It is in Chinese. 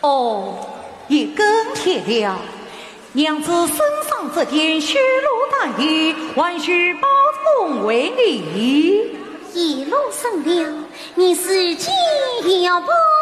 哦，也更铁了。娘子身上这件血露大衣，还需包充为礼。 一路上了，你自己要不？